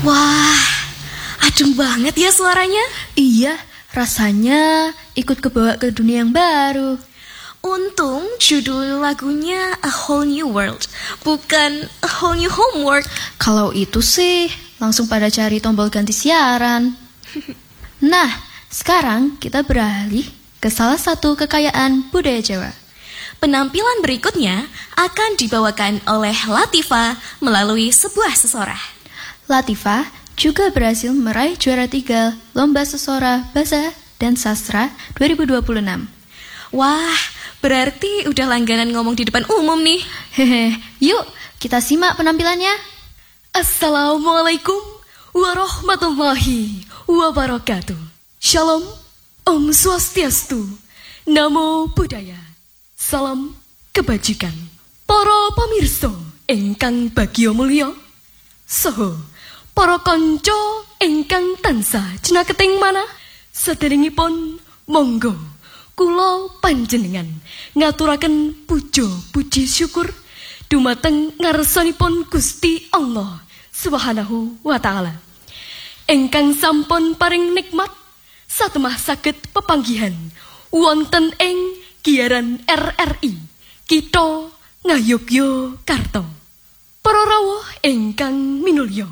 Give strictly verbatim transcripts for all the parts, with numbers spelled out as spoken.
Wah, adem banget ya suaranya. Iya, rasanya ikut kebawa ke dunia yang baru. Untung judul lagunya A Whole New World, bukan A Whole New Homework. Kalau itu sih, langsung pada cari tombol ganti siaran. Nah, sekarang kita beralih ke salah satu kekayaan budaya Jawa. Penampilan berikutnya akan dibawakan oleh Latifah melalui sebuah sesorah. Latifah juga berhasil meraih juara tiga Lomba Sesorah Bahasa dan Sastra dua ribu dua puluh enam. Wah, berarti udah langganan ngomong di depan umum nih. Hehe, yuk kita simak penampilannya. Assalamualaikum warahmatullahi wabarakatuh. Shalom, Om Swastiastu, Namo Buddhaya, salam kebajikan. Para pamirsa ingkang bagya mulya, saha para kanca ingkang tansah jenaketing manah, saderengipun monggo kula panjenengan ngaturaken puja puji syukur dumateng ngarsanipun Gusti Allah Subhanahu wa taala ingkang sampun paring nikmat satemah saged pepanggihan wonten ing giaran R R I kita Ngayogyakarta. Para rawuh ingkang minulya,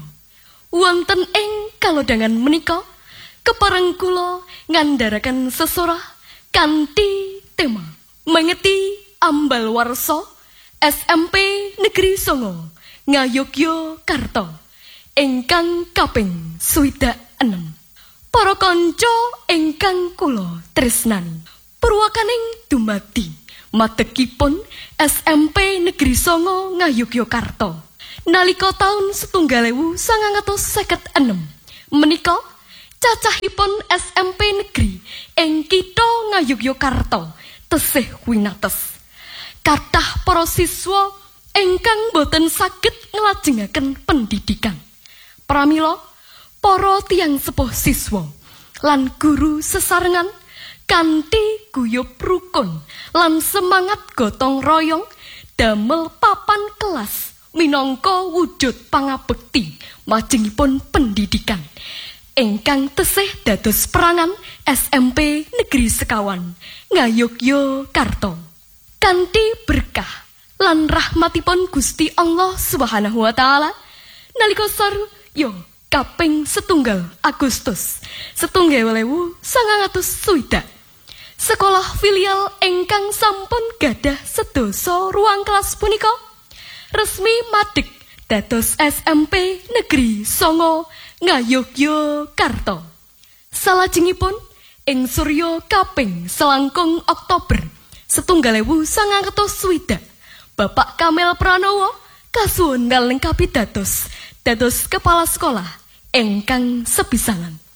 wonten ing kalodhangan menika kepareng kula ngandharaken sesorah kanthi tema mengeti ambal warsa S M P Negeri Songo Ngayogyakarta ingkang kaping swidak enem. Para kanca ingkang kula tresnani, purwakaning dumadi madegipun S M P Negeri Songo Ngayogyakarta nalika taun setunggal ewu sangang atus seket enem menika cacahipun S M P Negeri ing kitha Ngayogyakarta tesih winates. Kathah para siswa ingkang boten saged nglajengaken pendidikan. Pramila para tiyang sepuh siswa lan guru sesarengan kanthi guyub rukun lan semangat gotong royong damel papan kelas minangka wujud pangabekti majengipun pendidikan ingkang tesih dados perangan S M P Negeri Sekawan Ngayogyakarta. Kanthi berkah lan rahmatipun Gusti Allah Subhanahu wa taala nalika sarya kaping setunggal Agustus setunggal ewu sangang atus swidak sekolah filial ingkang sampun gadah sedasa ruang kelas punika resmi madeg dados S M P Negeri Songo Ngayogyakarta. Salajengipun ing surya kaping selangkung Oktober setunggal ewu sangang atus swidak Bapak Kamil Pranowo kasuwun lengkapi dados dados kepala sekolah ingkang sepisanan.